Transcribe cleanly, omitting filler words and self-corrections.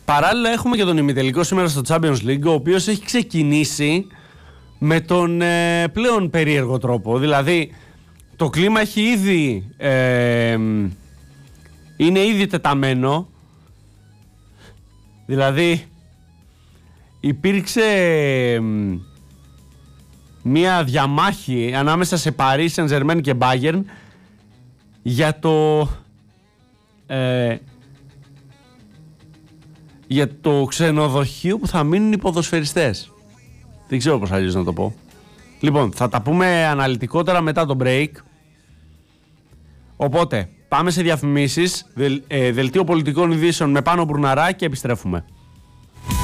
Παράλληλα έχουμε και τον ημιτελικό σήμερα στο Champions League, ο οποίος έχει ξεκινήσει με τον πλέον περίεργο τρόπο. Δηλαδή το κλίμα έχει ήδη είναι ήδη τεταμένο. Δηλαδή υπήρξε μία διαμάχη ανάμεσα σε Paris Saint-Germain και Bayern για το ξενοδοχείο που θα μείνουν οι ποδοσφαιριστές. Δεν ξέρω πώς αλλιώς να το πω. Λοιπόν, θα τα πούμε αναλυτικότερα μετά το break. Οπότε, πάμε σε διαφημίσεις, δελτίο πολιτικών ειδήσεων με Πάνο Μπουρναρά και επιστρέφουμε.